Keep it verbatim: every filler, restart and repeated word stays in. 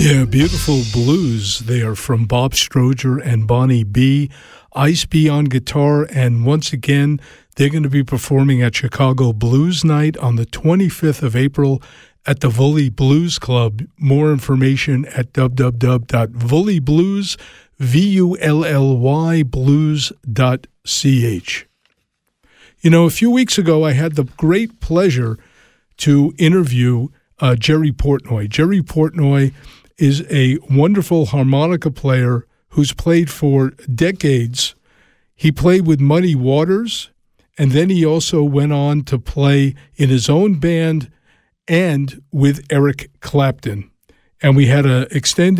Yeah, beautiful blues there from Bob Stroger and Bonnie B. Ice B on guitar, and once again, they're going to be performing at Chicago Blues Night on the twenty-fifth of April at the Vully Blues Club. More information at w w w dot vully blues, V U L L Y blues dot c h. You know, a few weeks ago, I had the great pleasure to interview uh, Jerry Portnoy. Jerry Portnoy is a wonderful harmonica player who's played for decades. He played with Muddy Waters, and then he also went on to play in his own band and with Eric Clapton. And we had an extended